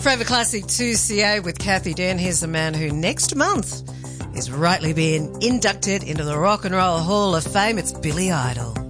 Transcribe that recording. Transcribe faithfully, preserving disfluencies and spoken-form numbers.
Forever Classic two C A with Kathy Den. Here's the man who next month is rightly being inducted into the Rock and Roll Hall of Fame. It's Billy Idol.